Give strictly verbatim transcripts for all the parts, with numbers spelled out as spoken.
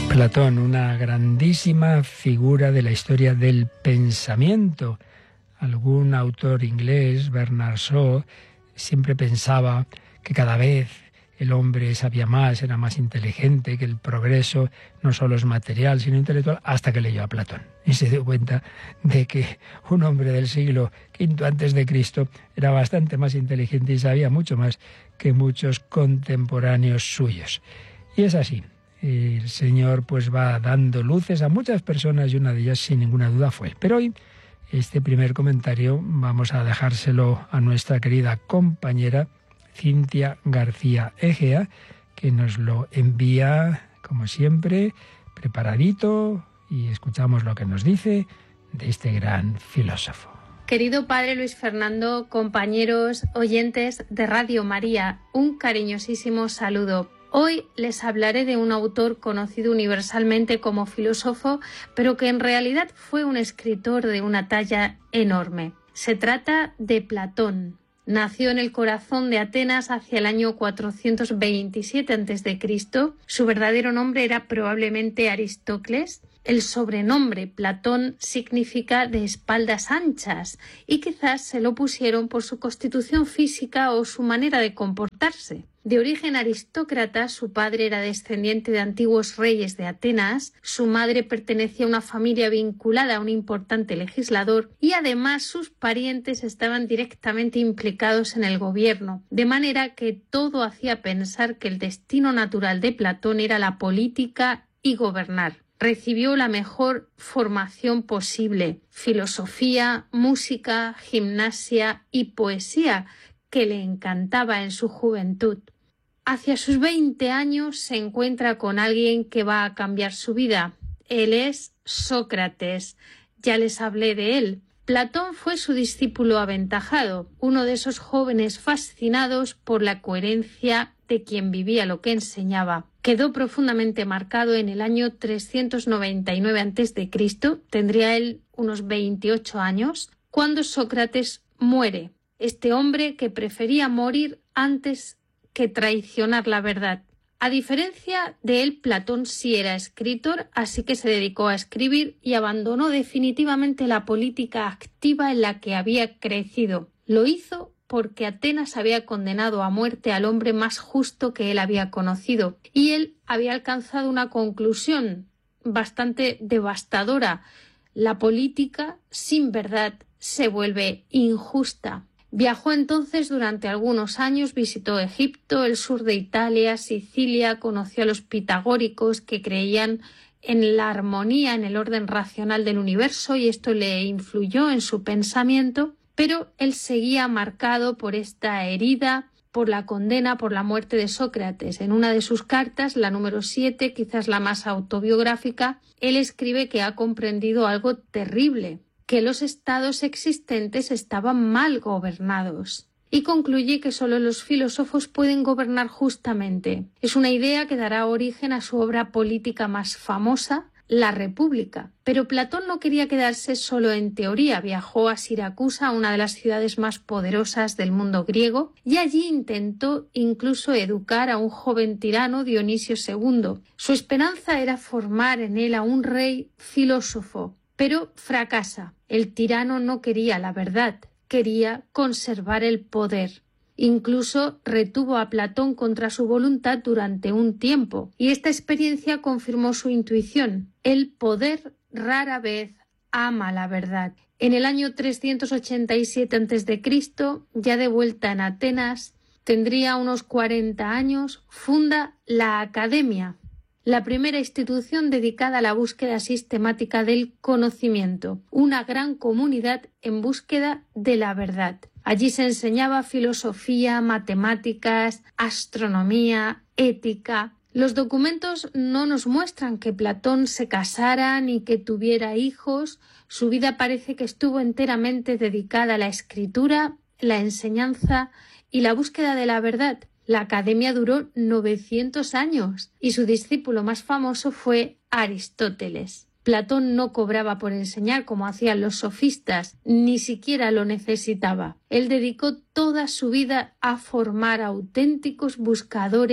Platón, una grandísima figura de la historia del pensamiento. Algún autor inglés, Bernard Shaw, siempre pensaba que cada vez el hombre sabía más, era más inteligente, que el progreso no solo es material, sino intelectual, hasta que leyó a Platón. Y se dio cuenta de que un hombre del siglo quinto antes de Cristo era bastante más inteligente y sabía mucho más que muchos contemporáneos suyos. Y es así. El Señor pues va dando luces a muchas personas y una de ellas sin ninguna duda fue él. Pero hoy este primer comentario vamos a dejárselo a nuestra querida compañera Cintia García Egea, que nos lo envía como siempre preparadito y escuchamos lo que nos dice de este gran filósofo. Querido Padre Luis Fernando, compañeros oyentes de Radio María, un cariñosísimo saludo. Hoy les hablaré de un autor conocido universalmente como filósofo, pero que en realidad fue un escritor de una talla enorme. Se trata de Platón. Nació en el corazón de Atenas hacia el año cuatrocientos veintisiete antes de Cristo. Su verdadero nombre era probablemente Aristócles. El sobrenombre Platón significa de espaldas anchas y quizás se lo pusieron por su constitución física o su manera de comportarse. De origen aristócrata, su padre era descendiente de antiguos reyes de Atenas, su madre pertenecía a una familia vinculada a un importante legislador y además sus parientes estaban directamente implicados en el gobierno, de manera que todo hacía pensar que el destino natural de Platón era la política y gobernar. Recibió la mejor formación posible: filosofía, música, gimnasia y poesía, que le encantaba en su juventud. Hacia sus veinte años se encuentra con alguien que va a cambiar su vida. Él es Sócrates. Ya les hablé de él. Platón fue su discípulo aventajado, uno de esos jóvenes fascinados por la coherencia de quien vivía lo que enseñaba. Quedó profundamente marcado en el año trescientos noventa y nueve antes de Cristo, tendría él unos veintiocho años, cuando Sócrates muere. Este hombre que prefería morir antes que traicionar la verdad. A diferencia de él, Platón sí era escritor, así que se dedicó a escribir y abandonó definitivamente la política activa en la que había crecido. Lo hizo porque Atenas había condenado a muerte al hombre más justo que él había conocido, y él había alcanzado una conclusión bastante devastadora: la política sin verdad se vuelve injusta. Viajó entonces durante algunos años, visitó Egipto, el sur de Italia, Sicilia, conoció a los pitagóricos que creían en la armonía, en el orden racional del universo, y esto le influyó en su pensamiento, pero él seguía marcado por esta herida, por la condena, por la muerte de Sócrates. En una de sus cartas, la número siete, quizás la más autobiográfica, él escribe que ha comprendido algo terrible: que los estados existentes estaban mal gobernados, y concluye que solo los filósofos pueden gobernar justamente. Es una idea que dará origen a su obra política más famosa, La República. Pero Platón no quería quedarse solo en teoría. Viajó a Siracusa, una de las ciudades más poderosas del mundo griego, y allí intentó incluso educar a un joven tirano, Dionisio segundo. Su esperanza era formar en él a un rey filósofo, pero fracasa. El tirano no quería la verdad, quería conservar el poder. Incluso retuvo a Platón contra su voluntad durante un tiempo, y esta experiencia confirmó su intuición: el poder rara vez ama la verdad. En el año trescientos ochenta y siete antes de Cristo, ya de vuelta en Atenas, tendría unos cuarenta años, funda la Academia, la primera institución dedicada a la búsqueda sistemática del conocimiento, una gran comunidad en búsqueda de la verdad. Allí se enseñaba filosofía, matemáticas, astronomía, ética. Los documentos no nos muestran que Platón se casara ni que tuviera hijos. Su vida parece que estuvo enteramente dedicada a la escritura, la enseñanza y la búsqueda de la verdad. La academia duró novecientos años y su discípulo más famoso fue Aristóteles. Platón no cobraba por enseñar como hacían los sofistas, ni siquiera lo necesitaba. Él dedicó toda su vida a formar auténticos buscadores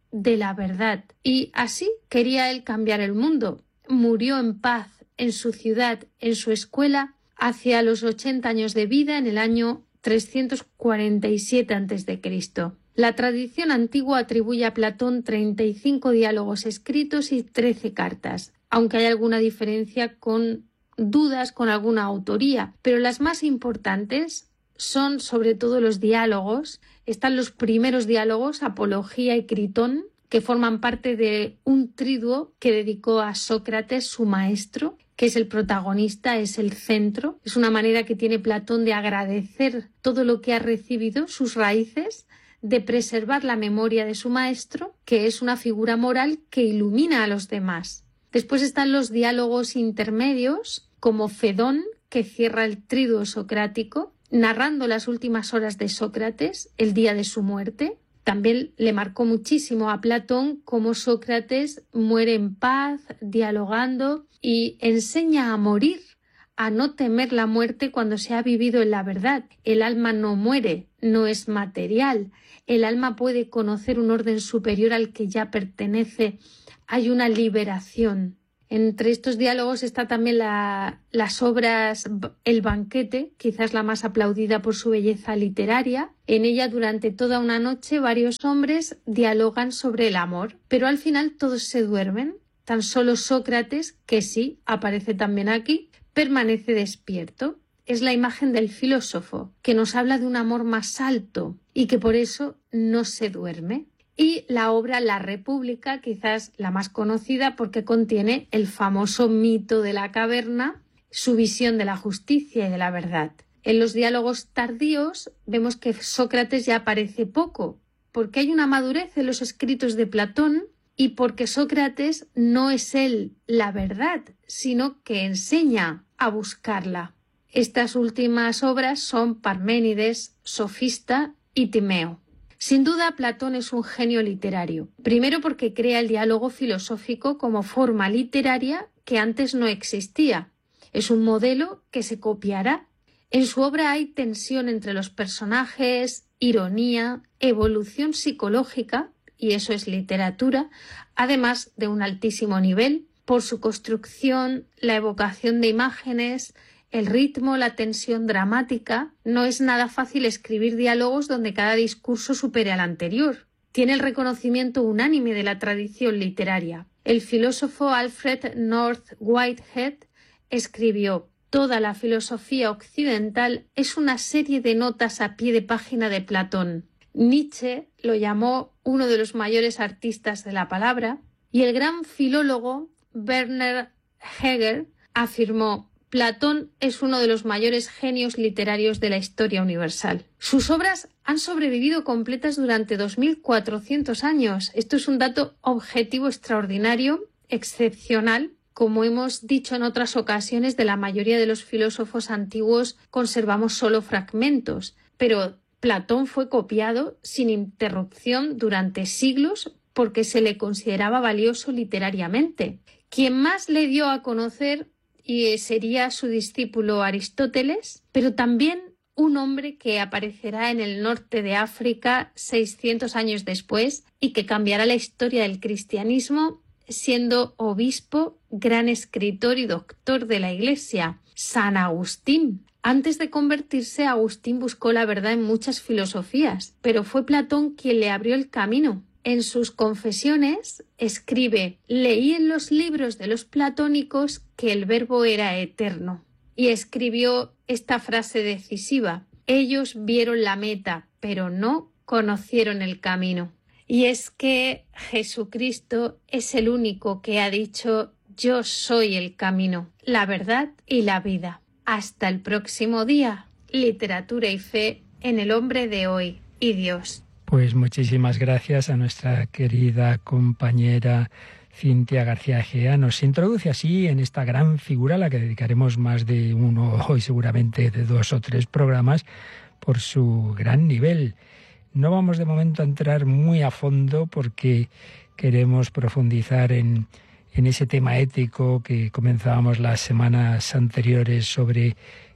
de la verdad. Y así quería él cambiar el mundo. Murió en paz en su ciudad, en su escuela, hacia los ochenta años de vida, en el año trescientos cuarenta y siete antes de Cristo. La tradición antigua atribuye a Platón treinta y cinco diálogos escritos y trece cartas, aunque hay alguna diferencia con dudas con alguna autoría, pero las más importantes son sobre todo los diálogos. Están los primeros diálogos, Apología y Critón, que forman parte de un triduo que dedicó a Sócrates, su maestro, que es el protagonista, es el centro. Es una manera que tiene Platón de agradecer todo lo que ha recibido, sus raíces, de preservar la memoria de su maestro, que es una figura moral que ilumina a los demás. Después están los diálogos intermedios, como Fedón, que cierra el triduo socrático, narrando las últimas horas de Sócrates, el día de su muerte. También le marcó muchísimo a Platón cómo Sócrates muere en paz, dialogando, y enseña a morir, a no temer la muerte cuando se ha vivido en la verdad. El alma no muere, no es material. El alma puede conocer un orden superior al que ya pertenece. Hay una liberación. Entre estos diálogos está también la, las obras El banquete, quizás la más aplaudida por su belleza literaria. En ella, durante toda una noche, varios hombres dialogan sobre el amor, pero al final todos se duermen. Tan solo Sócrates, que sí, aparece también aquí, permanece despierto. Es la imagen del filósofo, que nos habla de un amor más alto y que por eso no se duerme. Y la obra La República, quizás la más conocida porque contiene el famoso mito de la caverna, su visión de la justicia y de la verdad. En los diálogos tardíos vemos que Sócrates ya aparece poco, porque hay una madurez en los escritos de Platón y porque Sócrates no es él la verdad, sino que enseña a buscarla. Estas últimas obras son Parménides, Sofista y Timeo. Sin duda, Platón es un genio literario. Primero porque crea el diálogo filosófico como forma literaria que antes no existía. Es un modelo que se copiará. En su obra hay tensión entre los personajes, ironía, evolución psicológica, y eso es literatura, además de un altísimo nivel, por su construcción, la evocación de imágenes, el ritmo, la tensión dramática. No es nada fácil escribir diálogos donde cada discurso supere al anterior. Tiene el reconocimiento unánime de la tradición literaria. El filósofo Alfred North Whitehead escribió: «Toda la filosofía occidental es una serie de notas a pie de página de Platón». Nietzsche lo llamó uno de los mayores artistas de la palabra, y el gran filólogo Werner Heger afirmó: «Platón es uno de los mayores genios literarios de la historia universal». Sus obras han sobrevivido completas durante dos mil cuatrocientos años. Esto es un dato objetivo extraordinario, excepcional. Como hemos dicho en otras ocasiones, de la mayoría de los filósofos antiguos conservamos solo fragmentos, pero Platón fue copiado sin interrupción durante siglos porque se le consideraba valioso literariamente. Quien más le dio a conocer y sería su discípulo Aristóteles, pero también un hombre que aparecerá en el norte de África seiscientos años después y que cambiará la historia del cristianismo, siendo obispo, gran escritor y doctor de la Iglesia, San Agustín. Antes de convertirse, Agustín buscó la verdad en muchas filosofías, pero fue Platón quien le abrió el camino. En sus confesiones escribe: «Leí en los libros de los platónicos que el verbo era eterno». Y escribió esta frase decisiva: «Ellos vieron la meta, pero no conocieron el camino». Y es que Jesucristo es el único que ha dicho: «Yo soy el camino, la verdad y la vida». Hasta el próximo día. Literatura y fe en el hombre de hoy y Dios. Pues muchísimas gracias a nuestra querida compañera Cintia García Egea. Nos introduce así en esta gran figura a la que dedicaremos más de uno hoy, seguramente de dos o tres programas, por su gran nivel. No vamos de momento a entrar muy a fondo porque queremos profundizar en, en ese tema ético que comenzábamos las semanas anteriores sobre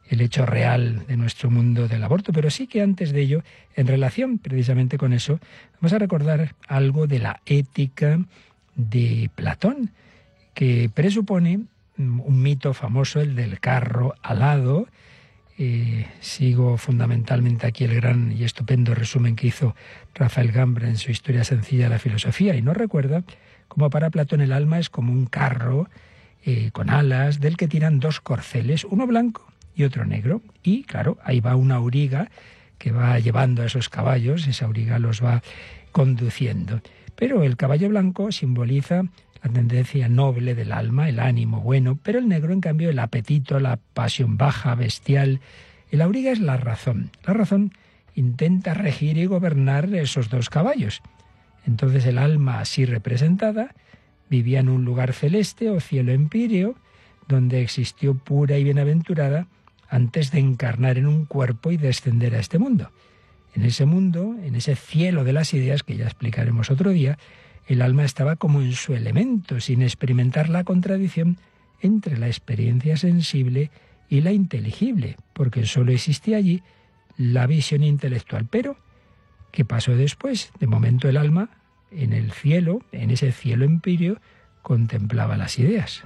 el hecho real de nuestro mundo del aborto, pero sí que antes de ello, en relación precisamente con eso, vamos a recordar algo de la ética de Platón, que presupone un mito famoso, el del carro alado. Eh, sigo fundamentalmente aquí el gran y estupendo resumen que hizo Rafael Gambra en su Historia sencilla de la filosofía, y nos recuerda cómo para Platón el alma es como un carro eh, con alas, del que tiran dos corceles, uno blanco y otro negro, y claro, ahí va una auriga que va llevando a esos caballos, esa auriga los va conduciendo. Pero el caballo blanco simboliza la tendencia noble del alma, el ánimo bueno, pero el negro, en cambio, el apetito, la pasión baja, bestial. El auriga es la razón. La razón intenta regir y gobernar esos dos caballos. Entonces el alma, así representada, vivía en un lugar celeste o cielo empíreo, donde existió pura y bienaventurada antes de encarnar en un cuerpo y descender a este mundo. En ese mundo, en ese cielo de las ideas, que ya explicaremos otro día, el alma estaba como en su elemento, sin experimentar la contradicción entre la experiencia sensible y la inteligible, porque solo existía allí la visión intelectual. Pero, ¿qué pasó después? De momento el alma, en el cielo, en ese cielo empíreo, contemplaba las ideas.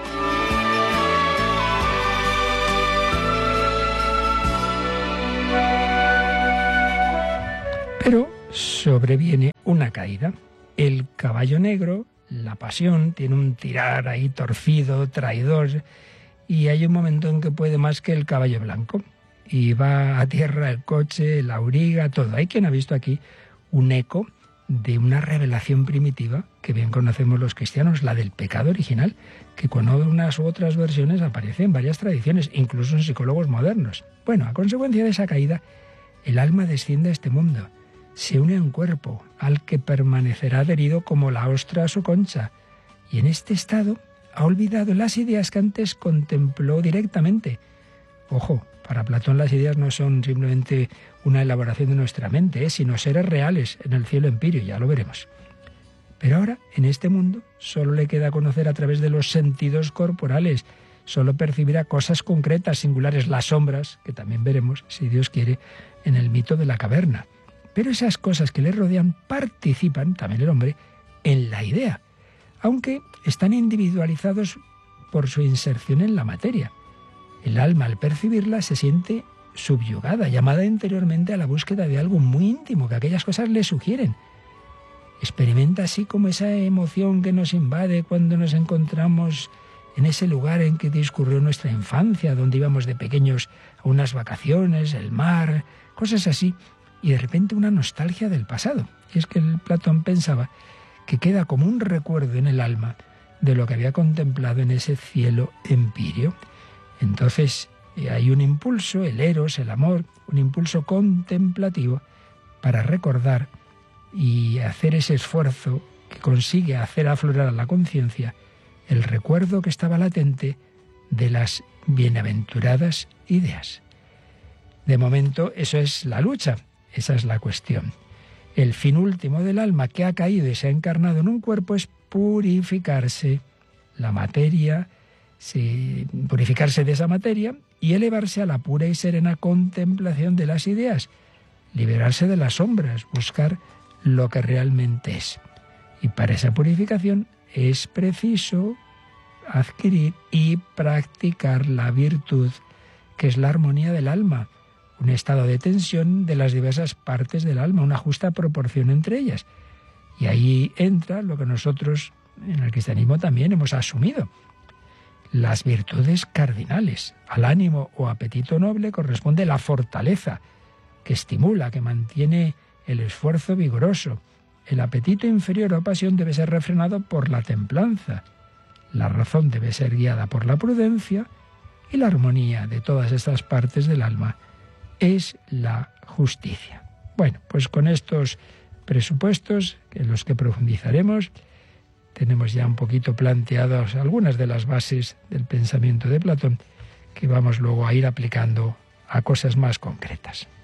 Pero sobreviene una caída. El caballo negro, la pasión, tiene un tirar ahí torcido, traidor, y hay un momento en que puede más que el caballo blanco. Y va a tierra el coche, la auriga, todo. Hay quien ha visto aquí un eco de una revelación primitiva que bien conocemos los cristianos, la del pecado original, que con unas u otras versiones aparece en varias tradiciones, incluso en psicólogos modernos. Bueno, a consecuencia de esa caída, el alma desciende a este mundo. Se une a un cuerpo al que permanecerá adherido como la ostra a su concha, y en este estado ha olvidado las ideas que antes contempló directamente. Ojo, para Platón las ideas no son simplemente una elaboración de nuestra mente, ¿eh? sino seres reales en el cielo empíreo, ya lo veremos. Pero ahora, en este mundo, solo le queda conocer a través de los sentidos corporales, solo percibirá cosas concretas, singulares, las sombras, que también veremos, si Dios quiere, en el mito de la caverna. Pero esas cosas que le rodean participan, también el hombre, en la idea, aunque están individualizados por su inserción en la materia. El alma, al percibirla, se siente subyugada, llamada interiormente a la búsqueda de algo muy íntimo que aquellas cosas le sugieren. Experimenta así como esa emoción que nos invade cuando nos encontramos en ese lugar en que discurrió nuestra infancia, donde íbamos de pequeños a unas vacaciones, el mar, cosas así. Y de repente una nostalgia del pasado. Y es que el Platón pensaba que queda como un recuerdo en el alma de lo que había contemplado en ese cielo empíreo. Entonces hay un impulso, el eros, el amor, un impulso contemplativo para recordar y hacer ese esfuerzo que consigue hacer aflorar a la conciencia el recuerdo que estaba latente de las bienaventuradas ideas. De momento, eso es la lucha. Esa es la cuestión. El fin último del alma que ha caído y se ha encarnado en un cuerpo es purificarse, la materia, sí, purificarse de esa materia y elevarse a la pura y serena contemplación de las ideas, liberarse de las sombras, buscar lo que realmente es. Y para esa purificación es preciso adquirir y practicar la virtud, que es la armonía del alma, un estado de tensión de las diversas partes del alma, una justa proporción entre ellas. Y ahí entra lo que nosotros en el cristianismo también hemos asumido. Las virtudes cardinales. Al ánimo o apetito noble corresponde la fortaleza, que estimula, que mantiene el esfuerzo vigoroso. El apetito inferior o pasión debe ser refrenado por la templanza. La razón debe ser guiada por la prudencia y la armonía de todas estas partes del alma es la justicia. Bueno, pues con estos presupuestos, en los que profundizaremos, tenemos ya un poquito planteadas algunas de las bases del pensamiento de Platón, que vamos luego a ir aplicando a cosas más concretas.